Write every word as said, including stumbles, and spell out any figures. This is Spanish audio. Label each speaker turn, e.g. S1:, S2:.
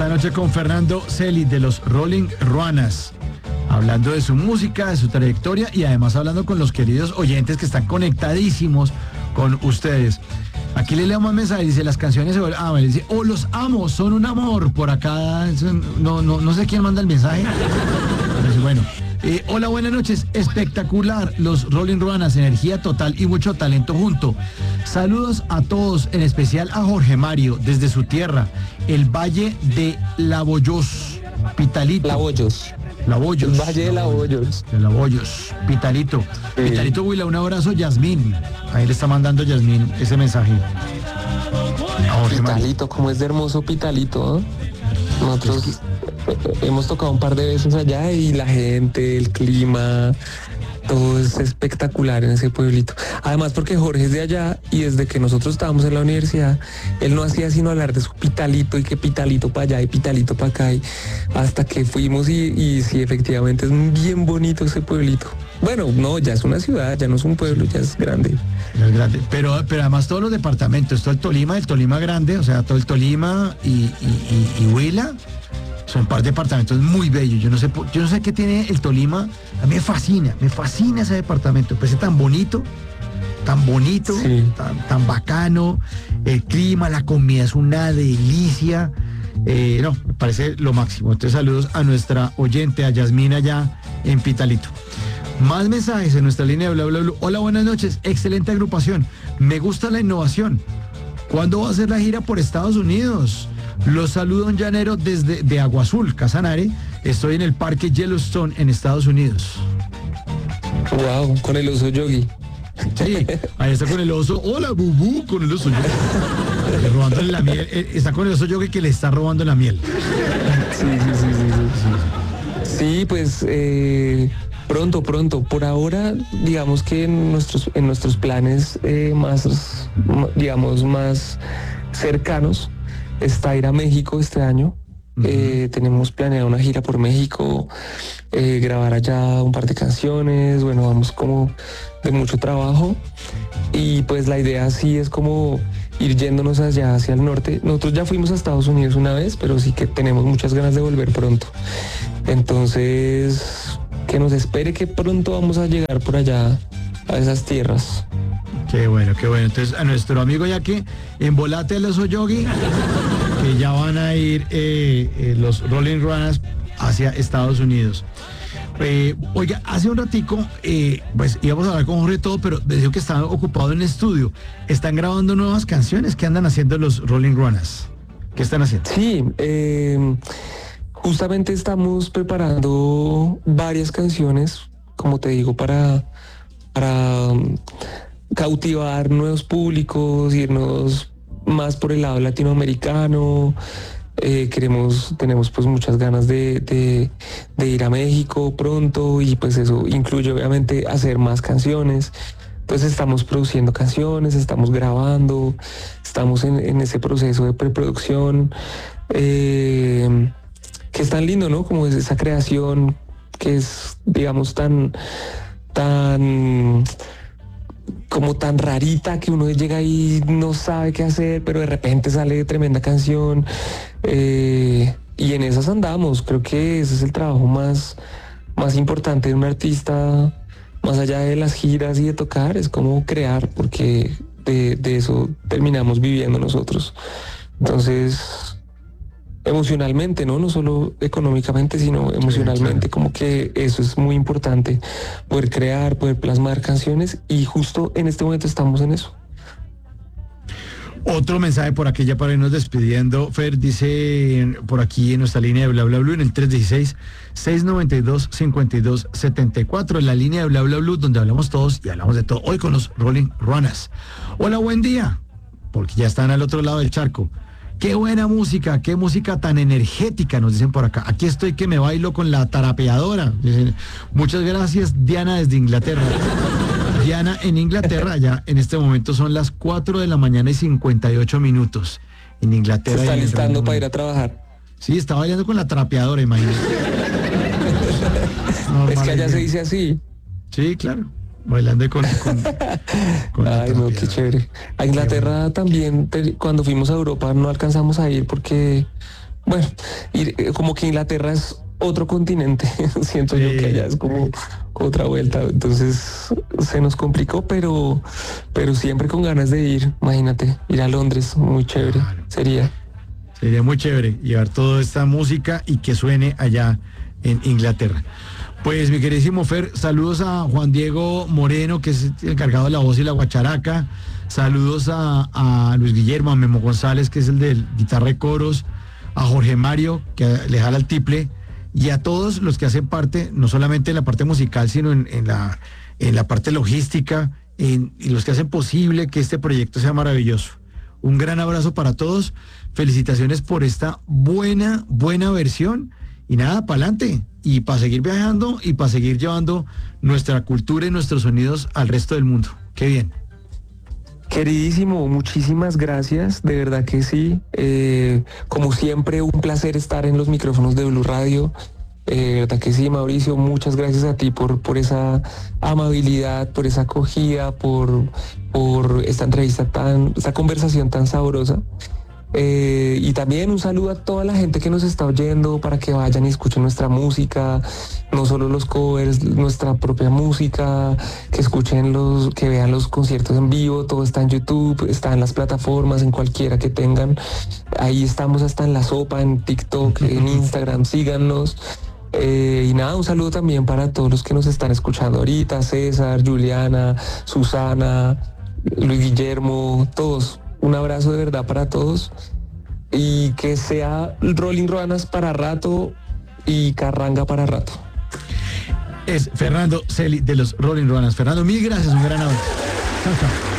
S1: esta noche con Fernando Celi de los Rolling Ruanas, hablando de su música, de su trayectoria y además hablando con los queridos oyentes que están conectadísimos con ustedes. Aquí le leo más mensajes, dice las canciones, ah, me dice, oh, los amo, son un amor, por acá, no, no, no sé quién manda el mensaje. Pero bueno, eh, hola, buenas noches, espectacular, los Rolling Ruanas, energía total y mucho talento junto. Saludos a todos, en especial a Jorge Mario, desde su tierra, el Valle de Laboyos, Pitalito.
S2: Laboyos.
S1: Laboyos.
S2: El Valle de Laboyos.
S1: De Laboyos, Pitalito. Sí. Pitalito Huila, un abrazo, Yasmín. Ahí le está mandando Yasmín ese mensaje.
S2: Pitalito, como es de hermoso Pitalito, ¿eh? Nosotros es que... hemos tocado un par de veces allá y la gente, el clima, todo es espectacular en ese pueblito. Además porque Jorge es de allá y desde que nosotros estábamos en la universidad, él no hacía sino hablar de su Pitalito y que Pitalito para allá y Pitalito para acá, y hasta que fuimos y, y sí, efectivamente es bien bonito ese pueblito. Bueno, no, ya es una ciudad, ya no es un pueblo, ya es grande.
S1: Ya es grande, pero, pero además todos los departamentos, todo el Tolima, el Tolima grande, o sea, todo el Tolima y, y, y, y Huila, son un par de departamentos muy bellos. Yo no sé, yo no sé qué tiene el Tolima. A mí me fascina, me fascina ese departamento. Parece tan bonito, tan bonito, sí. tan, tan bacano. El clima, la comida es una delicia. Eh, no, me parece lo máximo. Entonces, saludos a nuestra oyente, a Yasmina allá en Pitalito. Más mensajes en nuestra línea de bla, bla, bla. Hola, buenas noches. Excelente agrupación. Me gusta la innovación. ¿Cuándo va a ser la gira por Estados Unidos? Los saludo un llanero desde de Agua Azul, Casanare. Estoy en el parque Yellowstone en Estados Unidos.
S2: Wow, con el oso Yogi.
S1: Sí, ahí está con el oso. Hola, Bubú, con el oso Yogi. Robándole la miel. Está con el oso Yogi que le está robando la miel.
S2: Sí, sí, sí, sí. Sí, sí pues eh, pronto, pronto. Por ahora, digamos que en nuestros, en nuestros planes eh, más, digamos, más cercanos, está ir a México este año. Uh-huh. Eh, tenemos planeado una gira por México, eh, grabar allá un par de canciones. Bueno, vamos como de mucho trabajo y pues la idea sí es como ir yéndonos allá hacia el norte. Nosotros ya fuimos a Estados Unidos una vez, pero sí que tenemos muchas ganas de volver pronto. Entonces, que nos espere que pronto vamos a llegar por allá a esas tierras.
S1: Qué bueno, qué bueno. Entonces, a nuestro amigo ya que embolate el oso Yogi, que ya van a ir eh, eh, los Rolling Ruanas hacia Estados Unidos. Eh, oiga, hace un ratico, eh, pues íbamos a hablar con Jorge todo, pero me dijo que estaban ocupados en el estudio. ¿Están grabando nuevas canciones? ¿Qué andan haciendo los Rolling Ruanas? ¿Qué están haciendo?
S2: Sí, eh, justamente estamos preparando varias canciones, como te digo, para... para cautivar nuevos públicos, irnos más por el lado latinoamericano. Eh, queremos, tenemos pues muchas ganas de, de, de ir a México pronto y pues eso incluye obviamente hacer más canciones. Entonces estamos produciendo canciones, estamos grabando, estamos en, en ese proceso de preproducción, eh, que es tan lindo, ¿no? Como es esa creación que es, digamos, tan, tan... como tan rarita que uno llega y no sabe qué hacer, pero de repente sale tremenda canción, eh, y en esas andamos. Creo que ese es el trabajo más, más importante de un artista, más allá de las giras y de tocar, es como crear, porque de, de eso terminamos viviendo nosotros. Entonces, emocionalmente, ¿no? No solo económicamente, sino emocionalmente, como que eso es muy importante, poder crear, poder plasmar canciones, y justo en este momento estamos en eso.
S1: Otro mensaje por aquí ya para irnos despidiendo. Fer dice por aquí en nuestra línea de bla bla bla en el tres uno seis, seis nueve dos, cinco dos siete cuatro, en la línea de bla bla bla donde hablamos todos y hablamos de todo. Hoy con los Rolling Ruanas. Hola, buen día, porque ya están al otro lado del charco. Qué buena música, qué música tan energética, nos dicen por acá. Aquí estoy que me bailo con la tarapeadora. Dicen, muchas gracias, Diana, desde Inglaterra. Diana, en Inglaterra, ya en este momento son las cuatro de la mañana y cincuenta y ocho minutos. En Inglaterra.
S2: Se está listando para ir a trabajar.
S1: Sí, está bailando con la tarapeadora, imagínate.
S2: Es que allá se dice así.
S1: Sí, claro. Bailando con, con,
S2: con Ay, no, qué chévere. A Inglaterra también, te, cuando fuimos a Europa no alcanzamos a ir porque bueno, ir, eh, como que Inglaterra es otro continente, siento yo que allá es como otra vuelta, entonces se nos complicó, pero, pero siempre con ganas de ir, imagínate, ir a Londres, muy chévere, claro. sería.
S1: Sería muy chévere llevar toda esta música y que suene allá en Inglaterra. Pues mi queridísimo Fer, saludos a Juan Diego Moreno, que es el encargado de la voz y la guacharaca, saludos a, a Luis Guillermo, a Memo González, que es el del guitarra y coros, a Jorge Mario, que le jala el tiple, y a todos los que hacen parte, no solamente en la parte musical, sino en, en, la, en la parte logística, en, y los que hacen posible que este proyecto sea maravilloso. Un gran abrazo para todos, felicitaciones por esta buena, buena versión, y nada, para adelante, y para seguir viajando, y para seguir llevando nuestra cultura y nuestros sonidos al resto del mundo. Qué bien.
S2: Queridísimo, muchísimas gracias, de verdad que sí. Eh, como siempre, un placer estar en los micrófonos de Blue Radio. Eh, de verdad que sí, Mauricio, muchas gracias a ti por, por esa amabilidad, por esa acogida, por, por esta entrevista tan, esta conversación tan sabrosa. Eh, y también un saludo a toda la gente que nos está oyendo para que vayan y escuchen nuestra música, no solo los covers, nuestra propia música, que escuchen los, que vean los conciertos en vivo, todo está en YouTube, está en las plataformas, en cualquiera que tengan, ahí estamos hasta en La Sopa, en TikTok, en Instagram, síganos. Eh, y nada, un saludo también para todos los que nos están escuchando ahorita, César, Juliana, Susana, Luis Guillermo, todos. Un abrazo de verdad para todos y que sea Rolling Ruanas para rato y Carranga para rato.
S1: Es Fernando Celi de los Rolling Ruanas. Fernando, mil gracias, un gran abrazo. Chao, chao.